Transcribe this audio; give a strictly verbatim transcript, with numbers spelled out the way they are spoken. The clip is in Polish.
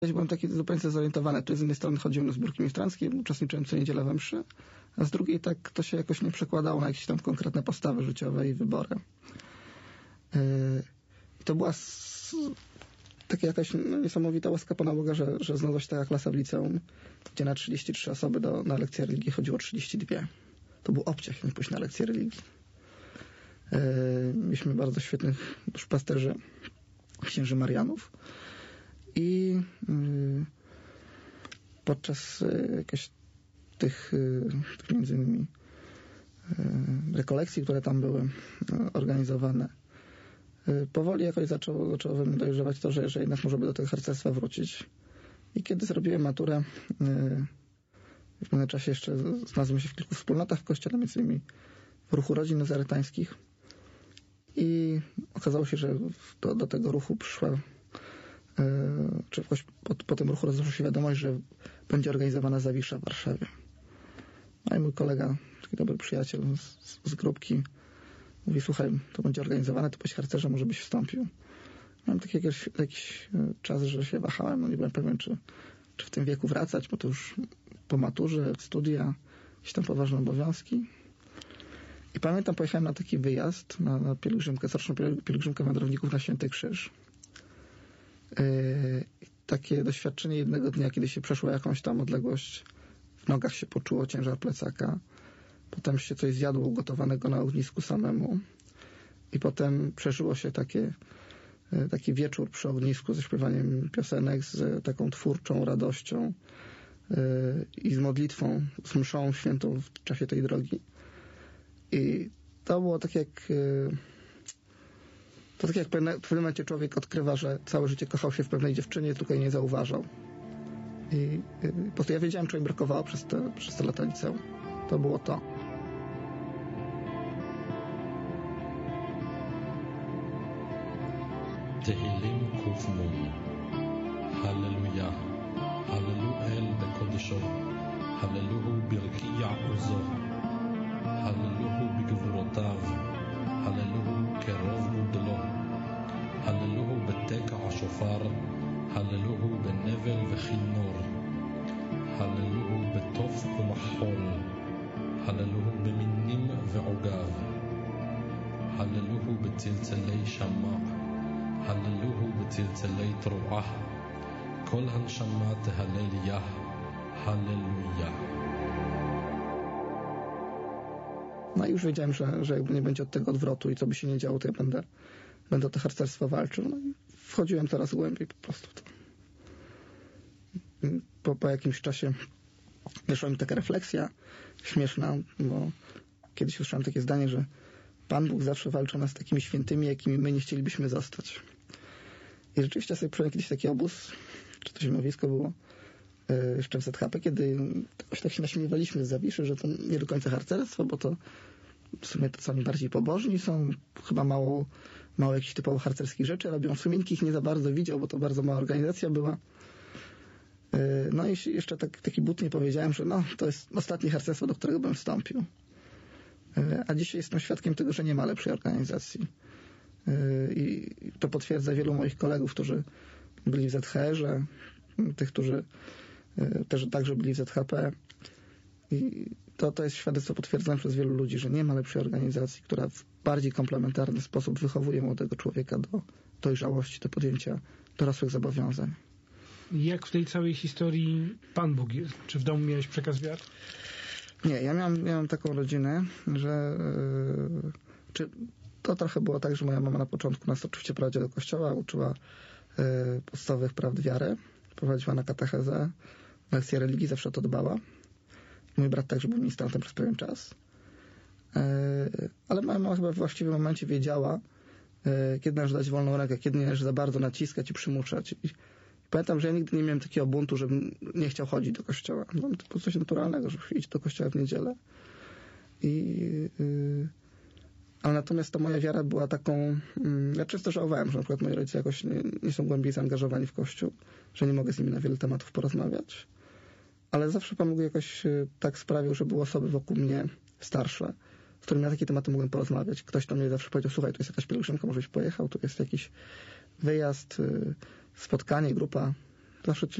Byłem taki zupełnie zorientowany. Tu z jednej strony chodziłem do zbiórki ministranckiej, uczestniczyłem co niedzielę we mszy, a z drugiej tak to się jakoś nie przekładało na jakieś tam konkretne postawy życiowe i wybory. I to była s- taka jakaś no, niesamowita łaska Pana Boga, że, że znalazła się taka klasa w liceum, gdzie na trzydzieści trzy osoby do, na lekcję religii chodziło trzydzieści dwa. To był obciach, nie pójść na lekcję religii. Mieliśmy bardzo świetnych duszpasterzy, księży Marianów. I y, podczas y, jakichś tych, y, tych między innymi y, rekolekcji, które tam były y, organizowane, y, powoli jakoś zaczęło, zaczęło we mnie dojrzewać to, że, że jednak może by do tego harcerstwa wrócić. I kiedy zrobiłem maturę, y, w pewnym czasie jeszcze znalazłem się w kilku wspólnotach w kościele, między innymi w ruchu rodzin nazaretańskich. I okazało się, że do, do tego ruchu przyszła czy jakoś po, po tym ruchu rozeszła się wiadomość, że będzie organizowana zawisza w Warszawie. No i mój kolega, taki dobry przyjaciel z, z grupki, mówi, słuchaj, to będzie organizowane, ty byś harcerzem, może byś wstąpił. Miałem taki jakiś, jakiś czas, że się wahałem, no nie byłem pewien, czy, czy w tym wieku wracać, bo to już po maturze, studia, jakieś tam poważne obowiązki. I pamiętam, pojechałem na taki wyjazd, na, na pielgrzymkę, coroczną pielgrzymkę wędrowników na Święty Krzyż. Yy, takie doświadczenie jednego dnia, kiedy się przeszło jakąś tam odległość, w nogach się poczuło ciężar plecaka, potem się coś zjadło ugotowanego na ognisku samemu i potem przeżyło się takie, yy, taki wieczór przy ognisku ze śpiewaniem piosenek, z taką twórczą radością yy, i z modlitwą, z mszą świętą w czasie tej drogi. I to było tak jak yy, To tak jak w pewnym momencie człowiek odkrywa, że całe życie kochał się w pewnej dziewczynie, tylko jej nie zauważał. I po prostu ja wiedziałem, czego mi brakowało przez te, przez te lata liceum. To było to. תהילים ק"נ הללויה הללו אל בקודשו הללוהו ברקיע עוזו הללוהו בגבורותיו הללוהו קרוב גודלו הללוהו בתקע השופר הללוהו בנבל וכינור הללוהו בתוף ומחול הללוהו במינים ועוגב הללוהו בצלצלי שמע הללוהו בצלצלי תרועה כל הנשמה תהלל יה הללויה. No i już wiedziałem, że, że jakby nie będzie od tego odwrotu i co by się nie działo, to ja będę, będę o to harcerstwo walczył. No i wchodziłem coraz głębiej po prostu. To. Po, po jakimś czasie wyszła mi taka refleksja śmieszna, bo kiedyś usłyszałem takie zdanie, że Pan Bóg zawsze walczy nas z takimi świętymi, jakimi my nie chcielibyśmy zostać. I rzeczywiście ja sobie przyjąłem kiedyś taki obóz, czy to zimowisko było, jeszcze w Z H P, kiedy tak się naśmiewaliśmy z zawiszy, że to nie do końca harcerstwo, bo to w sumie to sami bardziej pobożni są, chyba mało, mało jakichś typowo harcerskich rzeczy robią. W sumie nikt ich nie za bardzo widział, bo to bardzo mała organizacja była. No i jeszcze tak, taki butnie powiedziałem, że no, to jest ostatnie harcerstwo, do którego bym wstąpił. A dzisiaj jestem świadkiem tego, że nie ma lepszej organizacji. I to potwierdza wielu moich kolegów, którzy byli w Z H R-ze, tych, którzy też także byli w Z H P. I to, to jest świadectwo potwierdzone przez wielu ludzi, że nie ma lepszej organizacji, która w bardziej komplementarny sposób wychowuje młodego człowieka do dojrzałości, do podjęcia dorosłych zobowiązań. Jak w tej całej historii Pan Bóg jest? Czy w domu miałeś przekaz wiary? Nie, ja miałem, miałem taką rodzinę, że yy, czy to trochę było tak, że moja mama na początku nas oczywiście prowadziła do kościoła, uczyła yy, podstawowych prawd wiary, prowadziła na katechezę, lekcję religii, zawsze o to dbała. Mój brat także był ministrantem przez pewien czas. Yy, ale moja mama chyba w właściwym momencie wiedziała, yy, kiedy należy dać wolną rękę, kiedy nie należy za bardzo naciskać i przymuszać. I, Pamiętam, że ja nigdy nie miałem takiego buntu, żebym nie chciał chodzić do kościoła. No, to było coś naturalnego, żeby iść do kościoła w niedzielę. I, yy, ale natomiast ta moja wiara była taką... Yy, ja często żałowałem, że na przykład moi rodzice jakoś nie, nie są głębiej zaangażowani w Kościół, że nie mogę z nimi na wiele tematów porozmawiać. Ale zawsze Pan Bóg jakoś yy, tak sprawił, że były osoby wokół mnie starsze, z którymi na takie tematy mogłem porozmawiać. Ktoś do mnie zawsze powiedział, słuchaj, tu jest jakaś pielgrzymka, może byś pojechał, tu jest jakiś wyjazd, yy, spotkanie, grupa zawsze